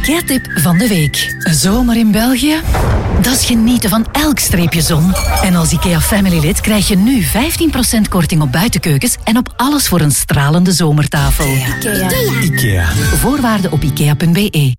IKEA-tip van de week. Een zomer in België? Dat is genieten van elk streepje zon. En als IKEA Family-lid krijg je nu 15% korting op buitenkeukens en op alles voor een stralende zomertafel. IKEA. Voorwaarden op ikea.be.